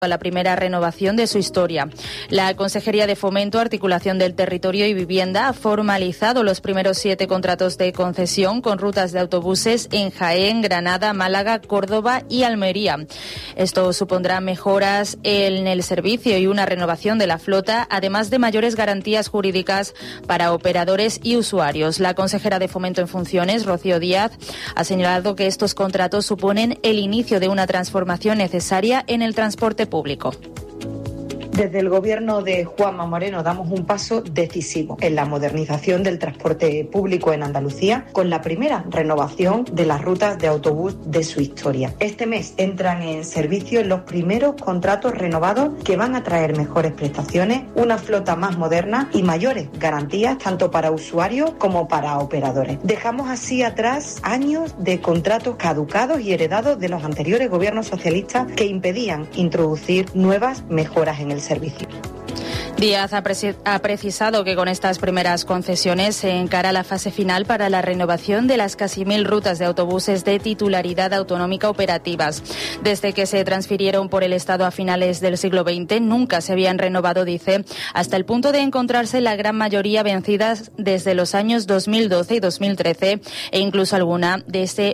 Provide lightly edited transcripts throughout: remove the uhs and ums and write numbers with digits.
a la primera renovación de su historia. La Consejería de Fomento, Articulación del Territorio y Vivienda ha formalizado los primeros 7 contratos de concesión con rutas de autobuses en Jaén, Granada, Málaga, Córdoba y Almería. Esto supondrá mejoras en el servicio y una renovación de la flota, además de mayores garantías jurídicas para operadores y usuarios. La consejera de Fomento en funciones, Rocío Díaz, ha señalado que estos contratos suponen el inicio de una transformación necesaria en el transporte público. Desde el gobierno de Juanma Moreno damos un paso decisivo en la modernización del transporte público en Andalucía con la primera renovación de las rutas de autobús de su historia. Este mes entran en servicio los primeros contratos renovados que van a traer mejores prestaciones, una flota más moderna y mayores garantías tanto para usuarios como para operadores. Dejamos así atrás años de contratos caducados y heredados de los anteriores gobiernos socialistas que impedían introducir nuevas mejoras en el servicio. Díaz ha precisado que con estas primeras concesiones se encara la fase final para la renovación de las casi 1.000 rutas de autobuses de titularidad autonómica operativas. Desde que se transfirieron por el Estado a finales del siglo XX, nunca se habían renovado, dice, hasta el punto de encontrarse la gran mayoría vencidas desde los años 2012 y 2013 e incluso alguna desde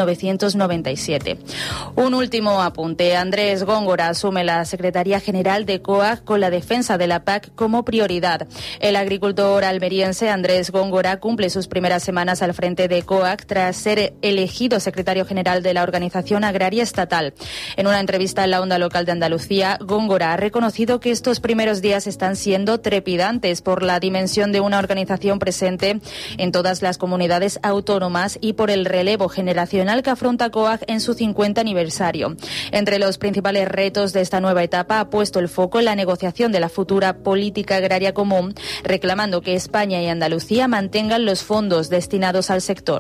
1997. Un último apunte. Andrés Góngora asume la Secretaría General de COAG con la defensa de la PAC como prioridad. El agricultor almeriense Andrés Góngora cumple sus primeras semanas al frente de COAG tras ser elegido secretario general de la Organización Agraria Estatal. En una entrevista en la Onda Local de Andalucía, Góngora ha reconocido que estos primeros días están siendo trepidantes por la dimensión de una organización presente en todas las comunidades autónomas y por el relevo generacional que afronta COAG en su 50 aniversario. Entre los principales retos de esta nueva etapa ha puesto el foco en la negociación de la futura política agraria común, reclamando que España y Andalucía mantengan los fondos destinados al sector.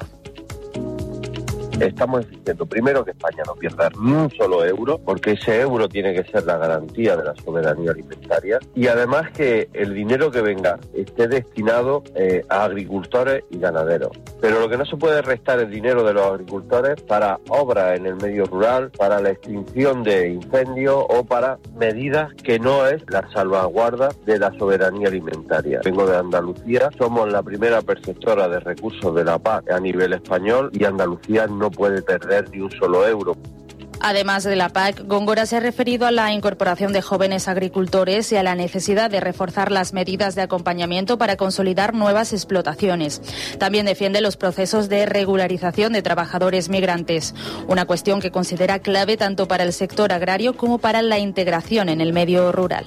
Estamos exigiendo primero que España no pierda ni un solo euro, porque ese euro tiene que ser la garantía de la soberanía alimentaria, y además que el dinero que venga esté destinado a agricultores y ganaderos. Pero lo que no se puede restar es dinero de los agricultores para obras en el medio rural, para la extinción de incendios o para medidas que no es la salvaguarda de la soberanía alimentaria. Vengo de Andalucía, somos la primera perceptora de recursos de la PAC a nivel español y Andalucía no puede perder ni un solo euro. Además de la PAC, Góngora se ha referido a la incorporación de jóvenes agricultores y a la necesidad de reforzar las medidas de acompañamiento para consolidar nuevas explotaciones. También defiende los procesos de regularización de trabajadores migrantes, una cuestión que considera clave tanto para el sector agrario como para la integración en el medio rural.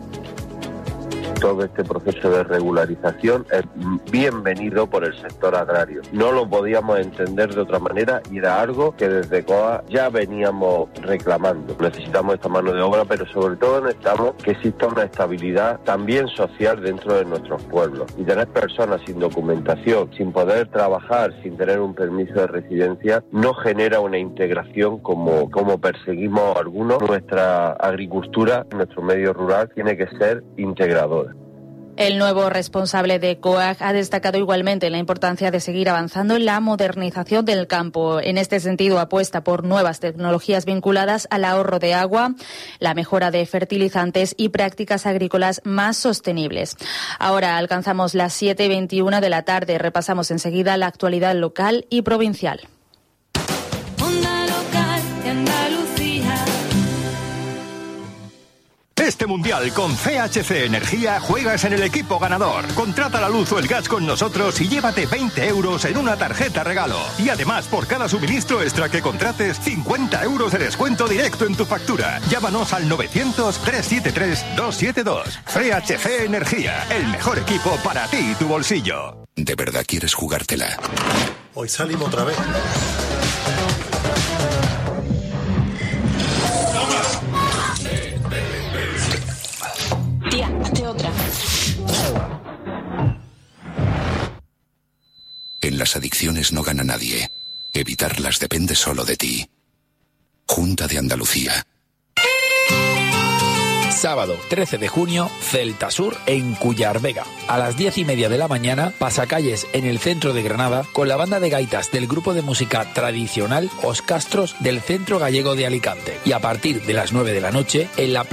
Todo este proceso de regularización es bienvenido por el sector agrario. No lo podíamos entender de otra manera y era algo que desde COA ya veníamos reclamando. Necesitamos esta mano de obra, pero sobre todo necesitamos que exista una estabilidad también social dentro de nuestros pueblos. Y tener personas sin documentación, sin poder trabajar, sin tener un permiso de residencia, no genera una integración como perseguimos algunos. Nuestra agricultura, nuestro medio rural, tiene que ser integradora. El nuevo responsable de COAG ha destacado igualmente la importancia de seguir avanzando en la modernización del campo. En este sentido, apuesta por nuevas tecnologías vinculadas al ahorro de agua, la mejora de fertilizantes y prácticas agrícolas más sostenibles. Ahora alcanzamos las 7:21 de la tarde. Repasamos enseguida la actualidad local y provincial. Onda Local de Andalucía. Este mundial con CHC Energía juegas en el equipo ganador. Contrata la luz o el gas con nosotros y llévate 20 euros en una tarjeta regalo. Y además, por cada suministro extra que contrates, 50 euros de descuento directo en tu factura. Llámanos al 900-373-272. CHC Energía, el mejor equipo para ti y tu bolsillo. ¿De verdad quieres jugártela? Hoy salimos otra vez. Tía, hazte otra. En las adicciones no gana nadie. Evitarlas depende solo de ti. Junta de Andalucía. Sábado 13 de junio, Celta Sur en Cullarvega. A las 10:30 de la mañana, pasacalles en el centro de Granada con la banda de gaitas del grupo de música tradicional Os Castros del Centro Gallego de Alicante. Y a partir de las 9 de la noche, en la